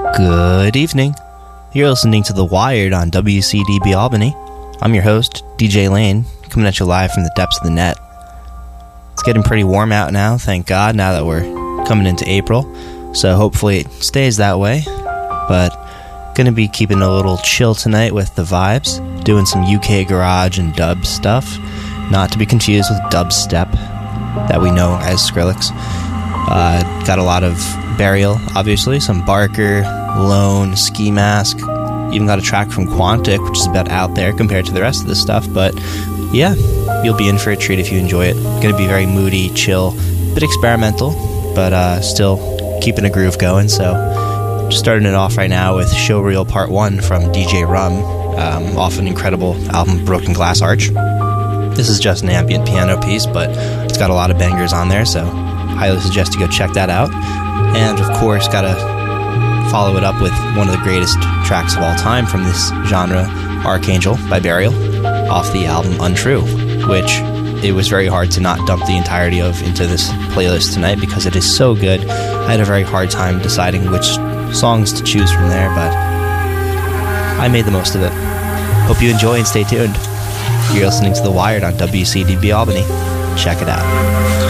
Good evening. You're listening to The Wired on WCDB Albany. I'm your host, DJ Lane, coming at you live from the depths of the net. It's getting pretty warm out now, thank God, now that we're coming into April. So hopefully it stays that way. But gonna be keeping a little chill tonight with the vibes, doing some UK garage and dub stuff, not to be confused with dubstep that we know as Skrillex. Got a lot of Burial, obviously, some Barker, Lone, Ski Mask, even got a track from Quantic, which is about out there compared to the rest of this stuff, but yeah, you'll be in for a treat if you enjoy it. Gonna be very moody, chill, bit experimental, but still keeping a groove going. So just starting it off right now with Showreel Part 1 from DJ Rum, off an incredible album, Broken Glass Arch. This is just an ambient piano piece, but it's got a lot of bangers on there, so highly suggest you go check that out. And of course, gotta follow it up with one of the greatest tracks of all time from this genre, Archangel by Burial, off the album Untrue, which it was very hard to not dump the entirety of into this playlist tonight because it is so good. I had a very hard time deciding which songs to choose from there, but I made the most of it. Hope you enjoy and stay tuned. You're listening to The Wired on WCDB Albany. Check it out.